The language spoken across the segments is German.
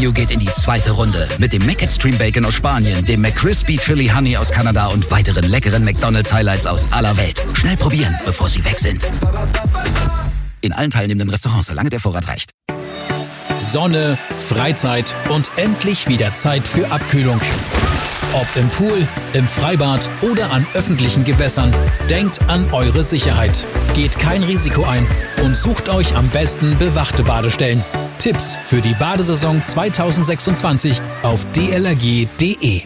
Menu geht in die zweite Runde mit dem McExtreme Bacon aus Spanien, dem McCrispy Chili Honey aus Kanada und weiteren leckeren McDonald's Highlights aus aller Welt. Schnell probieren, bevor sie weg sind. In allen teilnehmenden Restaurants, solange der Vorrat reicht. Sonne, Freizeit und endlich wieder Zeit für Abkühlung. Ob im Pool, im Freibad oder an öffentlichen Gewässern, denkt an eure Sicherheit. Geht kein Risiko ein und sucht euch am besten bewachte Badestellen. Tipps für die Badesaison 2026 auf dlrg.de.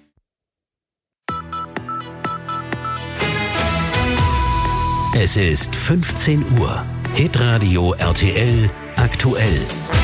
Es ist 15 Uhr. Hitradio RTL aktuell.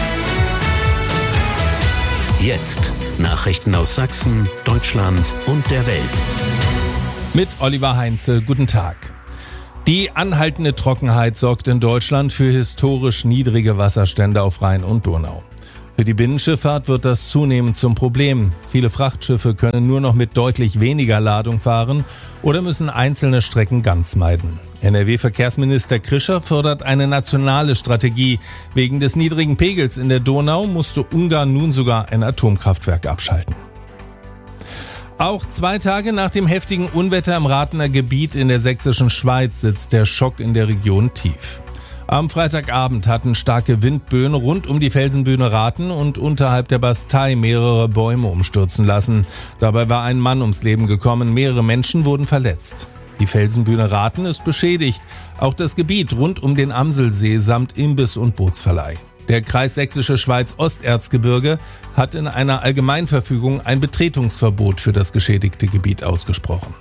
Jetzt Nachrichten aus Sachsen, Deutschland und der Welt. Mit Oliver Heinze, guten Tag. Die anhaltende Trockenheit sorgt in Deutschland für historisch niedrige Wasserstände auf Rhein und Donau. Für die Binnenschifffahrt wird das zunehmend zum Problem. Viele Frachtschiffe können nur noch mit deutlich weniger Ladung fahren oder müssen einzelne Strecken ganz meiden. NRW-Verkehrsminister Krischer fordert eine nationale Strategie. Wegen des niedrigen Pegels in der Donau musste Ungarn nun sogar ein Atomkraftwerk abschalten. Auch 2 Tage nach dem heftigen Unwetter im Rathener Gebiet in der sächsischen Schweiz sitzt der Schock in der Region tief. Am Freitagabend hatten starke Windböen rund um die Felsenbühne Rathen und unterhalb der Bastei mehrere Bäume umstürzen lassen. Dabei war ein Mann ums Leben gekommen, mehrere Menschen wurden verletzt. Die Felsenbühne Rathen ist beschädigt, auch das Gebiet rund um den Amselsee samt Imbiss- und Bootsverleih. Der Kreis Sächsische Schweiz-Osterzgebirge hat in einer Allgemeinverfügung ein Betretungsverbot für das geschädigte Gebiet ausgesprochen.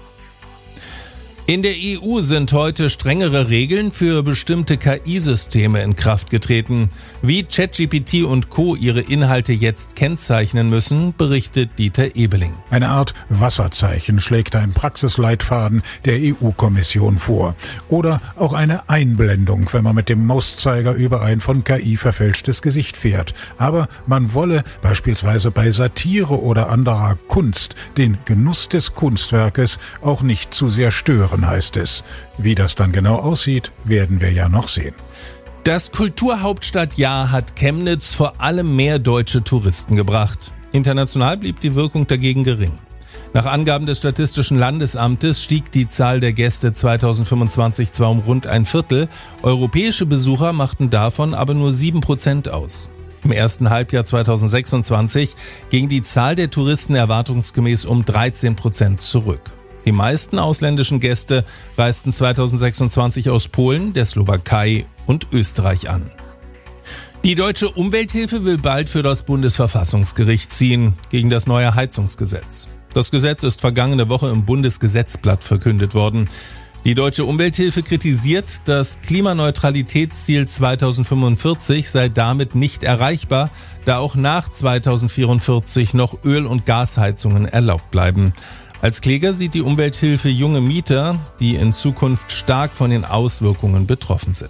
In der EU sind heute strengere Regeln für bestimmte KI-Systeme in Kraft getreten. Wie ChatGPT und Co. ihre Inhalte jetzt kennzeichnen müssen, berichtet Dieter Ebeling. Eine Art Wasserzeichen schlägt ein Praxisleitfaden der EU-Kommission vor. Oder auch eine Einblendung, wenn man mit dem Mauszeiger über ein von KI verfälschtes Gesicht fährt. Aber man wolle beispielsweise bei Satire oder anderer Kunst den Genuss des Kunstwerkes auch nicht zu sehr stören, heißt es. Wie das dann genau aussieht, werden wir ja noch sehen. Das Kulturhauptstadtjahr hat Chemnitz vor allem mehr deutsche Touristen gebracht. International blieb die Wirkung dagegen gering. Nach Angaben des Statistischen Landesamtes stieg die Zahl der Gäste 2025 zwar um rund ein Viertel, europäische Besucher machten davon aber nur 7% aus. Im ersten Halbjahr 2026 ging die Zahl der Touristen erwartungsgemäß um 13% zurück. Die meisten ausländischen Gäste reisten 2026 aus Polen, der Slowakei und Österreich an. Die Deutsche Umwelthilfe will bald für das Bundesverfassungsgericht ziehen gegen das neue Heizungsgesetz. Das Gesetz ist vergangene Woche im Bundesgesetzblatt verkündet worden. Die Deutsche Umwelthilfe kritisiert, das Klimaneutralitätsziel 2045 sei damit nicht erreichbar, da auch nach 2044 noch Öl- und Gasheizungen erlaubt bleiben. Als Kläger sieht die Umwelthilfe junge Mieter, die in Zukunft stark von den Auswirkungen betroffen sind.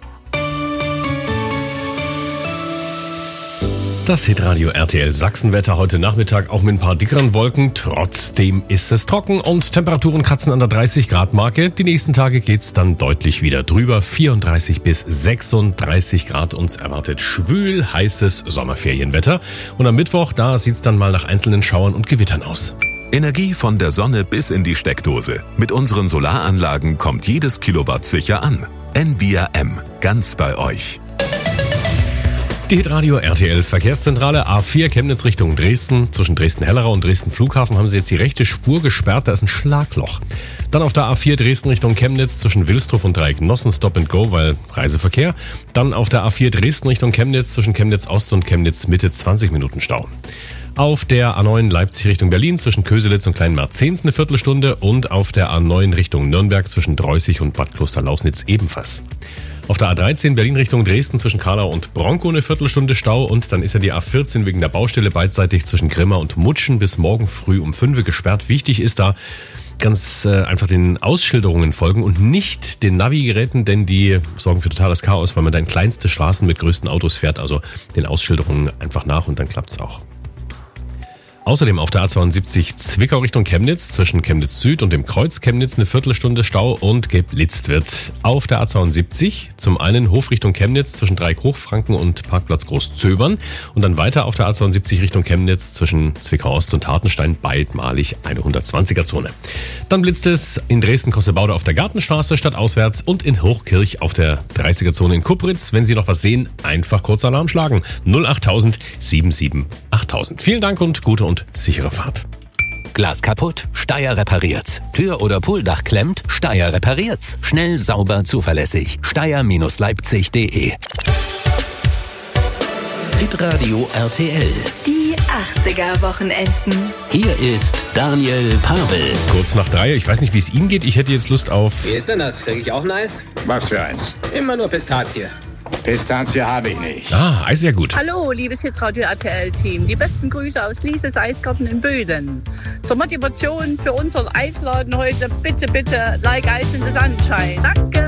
Das Hitradio RTL Sachsenwetter heute Nachmittag auch mit ein paar dickeren Wolken. Trotzdem ist es trocken und Temperaturen kratzen an der 30-Grad-Marke. Die nächsten Tage geht's dann deutlich wieder drüber. 34 bis 36 Grad. Uns erwartet schwül heißes Sommerferienwetter. Und am Mittwoch, da sieht's dann mal nach einzelnen Schauern und Gewittern aus. Energie von der Sonne bis in die Steckdose. Mit unseren Solaranlagen kommt jedes Kilowatt sicher an. Envia M. Ganz bei euch. Die Hitradio RTL Verkehrszentrale A4 Chemnitz Richtung Dresden. Zwischen Dresden-Hellerau und Dresden Flughafen haben sie jetzt die rechte Spur gesperrt. Da ist ein Schlagloch. Dann auf der A4 Dresden Richtung Chemnitz zwischen Wilsdruff und Dreiecknossen Stop and Go, weil Reiseverkehr. Dann auf der A4 Dresden Richtung Chemnitz zwischen Chemnitz Ost und Chemnitz Mitte 20 Minuten Stau. Auf der A9 Leipzig Richtung Berlin zwischen Köselitz und Kleinmerzens eine Viertelstunde und auf der A9 Richtung Nürnberg zwischen Dreußig und Bad Klosterlausnitz ebenfalls. Auf der A13 Berlin Richtung Dresden zwischen Karlau und Bronkow eine Viertelstunde Stau und dann ist ja die A14 wegen der Baustelle beidseitig zwischen Grimma und Mutschen bis morgen früh um 5 gesperrt. Wichtig ist da ganz einfach den Ausschilderungen folgen und nicht den Navigeräten, denn die sorgen für totales Chaos, weil man da in kleinste Straßen mit größten Autos fährt. Also den Ausschilderungen einfach nach und dann klappt's auch. Außerdem auf der A72 Zwickau Richtung Chemnitz zwischen Chemnitz Süd und dem Kreuz Chemnitz eine Viertelstunde Stau und geblitzt wird. Auf der A72 zum einen Hof Richtung Chemnitz zwischen Dreieck-Hochfranken und Parkplatz Großzöbern und dann weiter auf der A72 Richtung Chemnitz zwischen Zwickau Ost und Hartenstein beidmalig eine 120er-Zone. Dann blitzt es in Dresden-Kossebaude auf der Gartenstraße stadtauswärts und in Hochkirch auf der 30er-Zone in Kuppritz. Wenn Sie noch was sehen, einfach kurz Alarm schlagen. 08000 77 8000. Vielen Dank und gute und sichere Fahrt. Glas kaputt? Steyr repariert's. Tür oder Pooldach klemmt? Steyr repariert's. Schnell, sauber, zuverlässig. Steyr-Leipzig.de. Hitradio RTL. Die 80er-Wochenenden. Hier ist Daniel Pavel. Kurz nach 3. Ich weiß nicht, wie es Ihnen geht. Ich hätte jetzt Lust auf... Wie ist denn das? Kriege ich auch Eis? Was für eins? Immer nur Pistazie. Pistazie habe ich nicht. Ah, Eis ja gut. Hallo, liebes Hitradio RTL-Team. Die besten Grüße aus Lieses Eisgarten in Böden. Zur Motivation für unseren Eisladen heute bitte, like Eis in the Sunshine. Danke.